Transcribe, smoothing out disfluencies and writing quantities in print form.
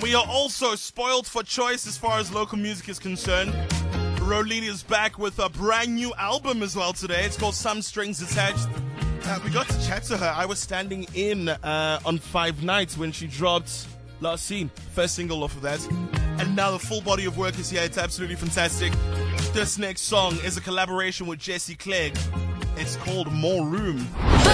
We are also spoiled for choice as far as local music is concerned. Rolini is back with a brand new album as well today. It's called Some Strings Attached. We got to chat to her. I was standing in on 5 nights when she dropped Last Scene, first single off of that. And now the full body of work is here. It's absolutely fantastic. This next song is a collaboration with Jesse Clegg. It's called More Room.